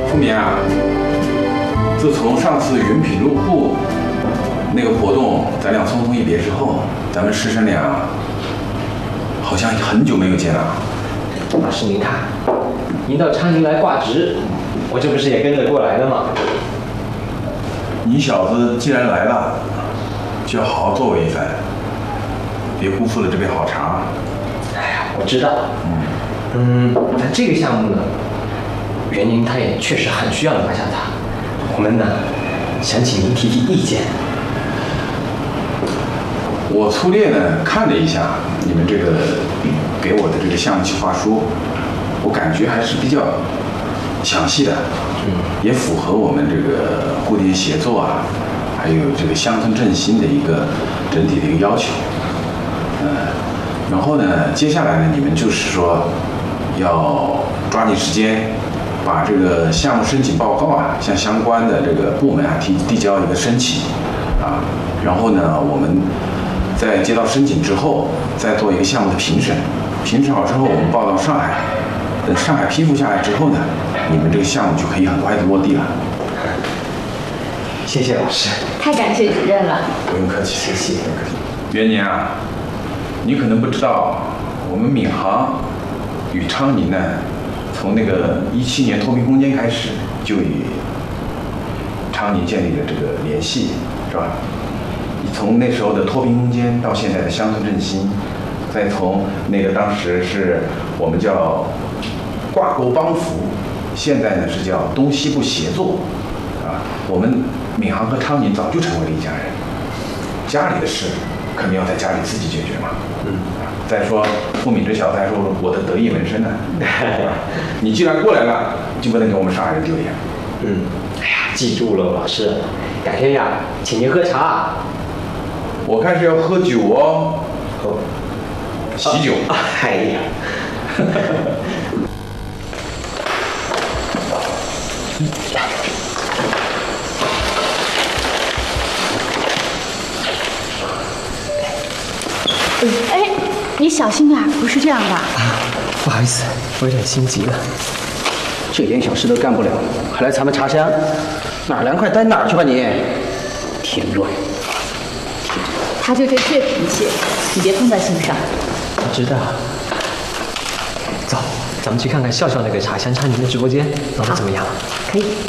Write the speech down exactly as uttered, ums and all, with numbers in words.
富民啊，自从上次云品入户那个活动，咱俩匆匆一别之后，咱们师生俩好像很久没有见了。 老师您看，您到昌宁来挂职，我这不是也跟着过来了吗？ 你小子既然来了，就要好好作为一番，别辜负了这杯好茶。 哎呀，我知道。 嗯嗯，但这个项目呢，袁宁他也确实很需要拿下它。我们呢，想请您提提意见。 我粗略呢看了一下你们这个给我的这个项目计划书，我感觉还是比较详细的， 嗯， 也符合我们这个互联协作啊，还有这个乡村振兴的一个整体的一个要求。嗯，然后呢，接下来呢，你们就是说要抓紧时间，把这个项目申请报告啊，向相关的这个部门啊提递交一个申请啊，然后呢，我们在接到申请之后，再做一个项目的评审，评审好之后，我们报到上海，等上海批复下来之后呢，你们这个项目就可以很快的落地了。 谢谢老师。 太感谢主任了。 不用客气， 谢谢。 不用客气。袁年啊，你可能不知道，我们闵行与昌宁呢，从那个一七年脱贫攻坚开始，就与昌宁建立了这个联系，是吧？从那时候的脱贫攻坚到现在的乡村振兴，再从那个当时是我们叫挂钩帮扶，现在呢是叫东西部协作，啊，我们闵行和昌宁早就成为了一家人。家里的事肯定要在家里自己解决嘛。 嗯。 再说傅敏这小子还说我的得意门生呢，你既然过来了，就不能给我们上海人丢脸。 嗯。哎呀，记住了，老师，改天呀，请您喝茶。 我看是要喝酒哦。 哦。 喜酒。 啊、哎呀。 哎，你小心点，不是这样的。 啊，不好意思，我有点心急了。 这点小事都干不了，还来咱们茶乡？哪儿凉快待哪儿去吧你！添乱。 他就这倔脾气，你别放在心上。 我知道。走，咱们去看看笑笑那个茶香昌宁的直播间，弄得怎么样？ 可以。